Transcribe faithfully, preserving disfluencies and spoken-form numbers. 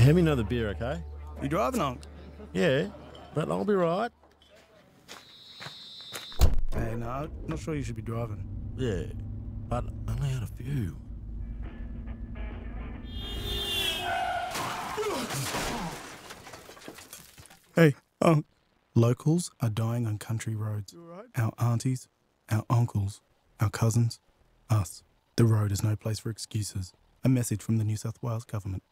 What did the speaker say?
Hand me another beer, okay? You driving, Unc? Yeah, but I'll be right. Hey, no, I'm not sure you should be driving. Yeah, but I only had a few. Hey, Unc. Locals are dying on country roads. You all right? Our aunties, our uncles, our cousins, us. The road is no place for excuses. A message from the New South Wales government.